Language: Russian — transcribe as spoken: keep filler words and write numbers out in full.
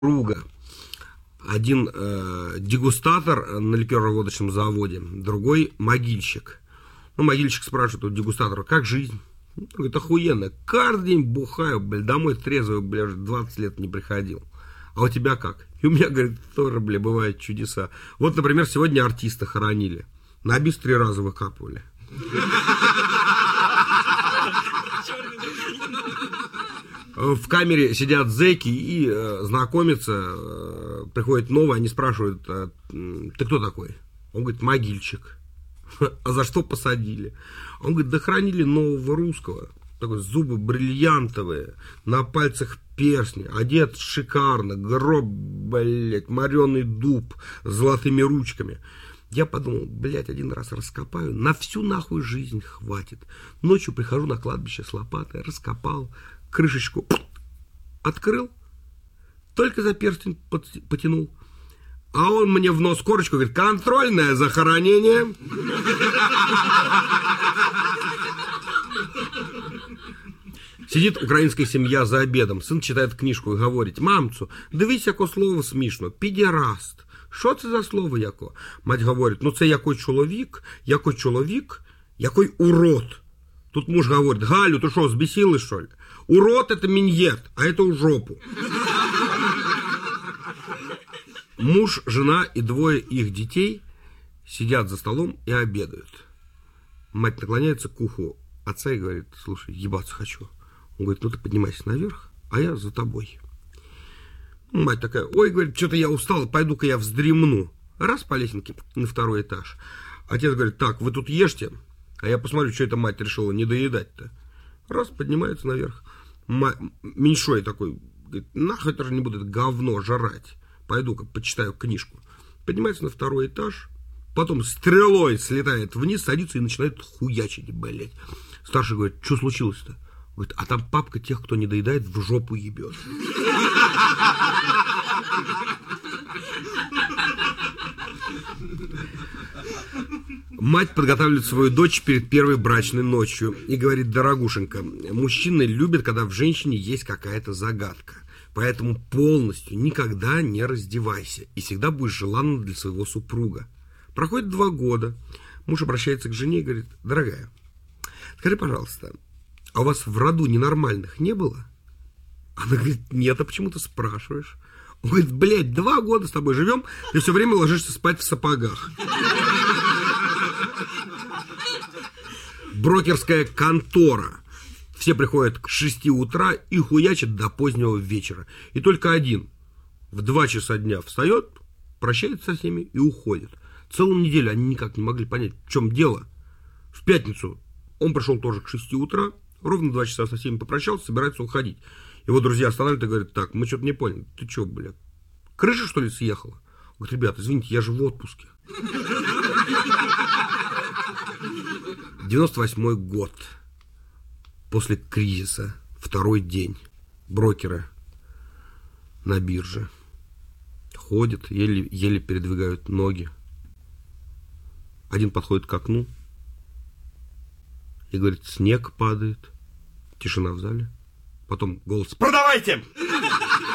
Друга. Один э, дегустатор на ликероводочном заводе, другой могильщик. Ну, могильщик спрашивает у дегустатора, как жизнь? Он говорит, охуенно, каждый день бухаю, блядь, домой трезвый, блядь, двадцать лет не приходил. А у тебя как? И у меня, говорит, тоже, бля, бывают чудеса. Вот, например, сегодня артиста хоронили. На бис три раза выкапывали. В камере сидят зэки и э, знакомятся, э, приходит новый, они спрашивают, э, ты кто такой? Он говорит, могильщик. А за что посадили? Он говорит, да хранили нового русского. Такой, зубы бриллиантовые, на пальцах перстни, одет шикарно, гроб, блядь, мореный дуб с золотыми ручками. Я подумал, блядь, один раз раскопаю, на всю нахуй жизнь хватит. Ночью прихожу на кладбище с лопатой, раскопал, крышечку открыл, только за перстень потянул. А он мне в нос корочку говорит, контрольное захоронение. Сидит українська сім'я за обедом, сын читает книжку и говорит, мамцу, дивись, яко слово смішно, підіраст. Що це за слово яко? Мать говорить, ну це якой чоловік, якой чоловік, якой урод. Тут муж говорит, Галю, ты что, взбесилась, что ли? Урод это миньет, а это у жопу. Муж, жена и двое их детей сидят за столом и обедают. Мать наклоняется к уху отца и говорит, слушай, ебаться хочу. Он говорит, ну ты поднимайся наверх, а я за тобой. Мать такая, ой, говорит, что-то я устал, пойду-ка я вздремну. Раз по лесенке на второй этаж. Отец говорит, так, вы тут ешьте, а я посмотрю, что эта мать решила не доедать-то. Раз, поднимается наверх. Ма- меньшой такой, говорит, нахуй тоже не буду это говно жрать. Пойду-ка почитаю книжку. Поднимается на второй этаж, потом стрелой слетает вниз, садится и начинает хуячить, блядь. Старший говорит, что случилось-то? Говорит, а там папка тех, кто не доедает, в жопу ебет. Мать подготавливает свою дочь перед первой брачной ночью и говорит, дорогушенька, мужчины любят, когда в женщине есть какая-то загадка. Поэтому полностью никогда не раздевайся и всегда будешь желанна для своего супруга. Проходит два года. Муж обращается к жене и говорит, дорогая, скажи, пожалуйста, а у вас в роду ненормальных не было? Она говорит, нет, а почему ты спрашиваешь? Он говорит, блядь, два года с тобой живем, и все время ложишься спать в сапогах. Брокерская контора. Все приходят к шести утра и хуячат до позднего вечера. И только один в два часа дня встает, прощается со всеми и уходит. Целую неделю они никак не могли понять, в чем дело. В пятницу он пришел тоже к шести утра, ровно два часа со всеми попрощался, собирается уходить. Его друзья останавливают и говорят, так, мы что-то не поняли, ты что, блядь, крыша что ли съехала? Он говорит, ребят, извините, я же в отпуске. девяносто восьмой год. После кризиса, второй день, брокеры на бирже ходят, еле, еле передвигают ноги. Один подходит к окну и говорит, снег падает, тишина в зале, потом голос, продавайте!